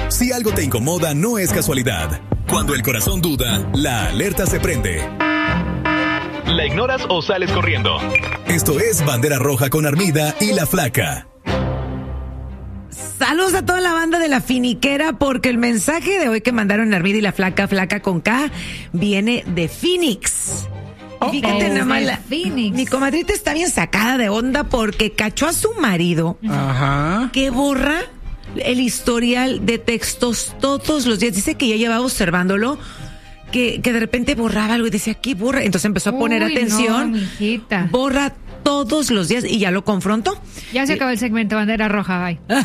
Si algo te incomoda, no es casualidad. Cuando el corazón duda, la alerta se prende. ¿La ignoras o sales corriendo? Esto es Bandera Roja con Armida y La Flaca. Saludos a toda la banda de La Finiquera, porque el mensaje de hoy que mandaron Armida y La Flaca, Flaca con K, viene de Phoenix. Y fíjate nada más, mi comadrita está bien sacada de onda porque cachó a su marido. Ajá. Que borra el historial de textos todos los días. Dice que ya llevaba observándolo, que de repente borraba algo y decía, ¿qué borra? Entonces empezó a poner atención. No, mijita. Borra todos los días y ya lo confrontó. Ya se acabó el segmento, Bandera Roja, bye. No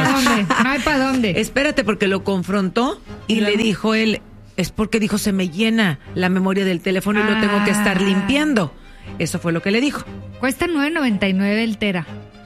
hay para dónde. Espérate, porque lo confrontó y le dijo él, es porque dijo, se me llena la memoria del teléfono y lo tengo que estar limpiando. Eso fue lo que le dijo. Cuesta $9.99 el tera.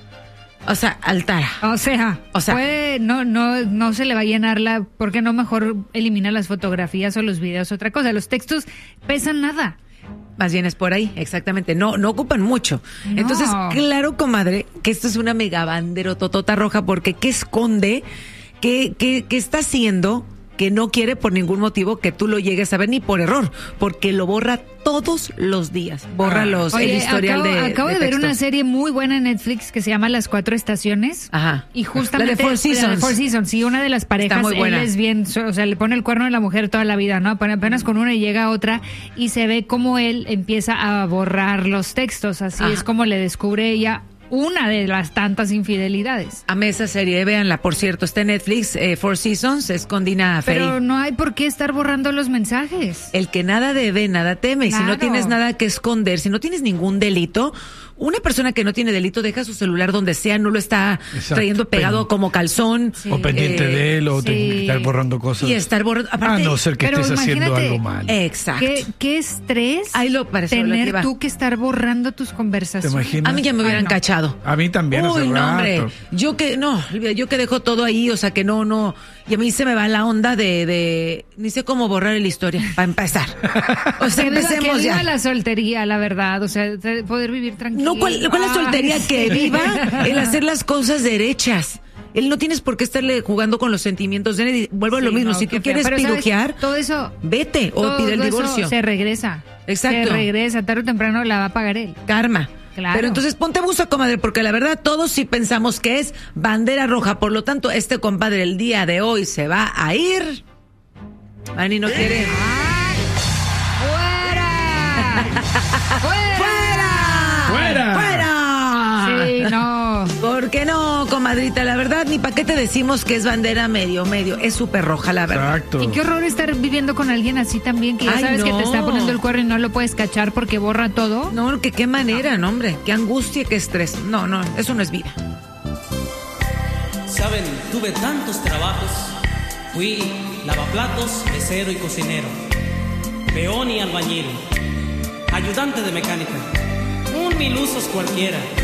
O sea, altara. O sea, puede, no se le va a llenar ¿por qué no mejor elimina las fotografías o los videos? Otra cosa, los textos pesan nada. Más bien es por ahí, exactamente. No ocupan mucho. No. Entonces, claro, comadre, que esto es una mega banderototota roja, porque ¿qué esconde? ¿Qué está haciendo? Que no quiere por ningún motivo que tú lo llegues a ver, ni por error, porque lo borra todos los días. Borra el historial acabo de ver una serie muy buena en Netflix que se llama Las 4 Estaciones. Ajá. Y justamente la de Four Seasons. Sí, una de las parejas, está muy buena. Él es bien, o sea, le pone el cuerno a la mujer toda la vida, ¿no? Apenas con una y llega otra y se ve como él empieza a borrar los textos. Así es como le descubre ella una de las tantas infidelidades. Amé esa serie, véanla, por cierto, está en Netflix, Four Seasons, es con Dina Fey. Pero no hay por qué estar borrando los mensajes. El que nada debe, nada teme. Claro. Y si no tienes nada que esconder, si no tienes ningún delito, una persona que no tiene delito deja su celular donde sea, no lo está trayendo pegado como calzón. Sí. O pendiente de él, o tiene que estar borrando cosas. Y estar borrando. Aparte, a no ser que estés haciendo algo mal. Exacto. ¿Qué estrés tener tú que estar borrando tus conversaciones? ¿Te imaginas? A mí ya me hubieran cachado. A mí también. Uy, no, hombre. Yo que dejo todo ahí, o sea que no. Y a mí se me va la onda de ni sé cómo borrar la historia, para empezar. O sea, empecemos que ya. viva la soltería, la verdad, o sea, poder vivir tranquilo. No, ¿cuál es la soltería? Sí. Que viva el hacer las cosas derechas. Él no tienes por qué estarle jugando con los sentimientos de él. Vuelvo a lo mismo. Si tú quieres pirujear, todo eso, vete o pide el divorcio. Se regresa. Exacto. Se regresa, tarde o temprano la va a pagar él. Karma. Claro. Pero entonces ponte buzo, comadre, porque la verdad todos sí pensamos que es bandera roja. Por lo tanto, este compadre el día de hoy se va a ir. Manny no quiere. ¡Fuera! Sí, no. ¿Por qué no, comadrita? La verdad, ni para qué te decimos que es bandera medio. Es súper roja, la verdad. Exacto. Y qué horror estar viviendo con alguien así también, que ya sabes que te está poniendo el cuerno y no lo puedes cachar porque borra todo. No, que qué manera, no, hombre. Qué angustia, qué estrés. No, eso no es vida. Saben, tuve tantos trabajos. Fui lavaplatos, mesero y cocinero, peón y albañil, ayudante de mecánica, un mil usos cualquiera.